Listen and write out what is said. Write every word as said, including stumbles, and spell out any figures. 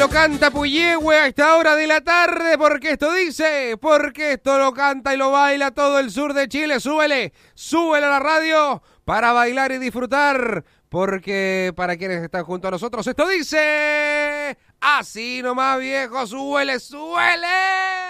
lo canta Puyehue a esta hora de la tarde, porque esto dice, porque esto lo canta y lo baila todo el sur de Chile. Súbele, súbele a la radio para bailar y disfrutar, porque para quienes están junto a nosotros, esto dice, así nomás viejo, súbele, súbele.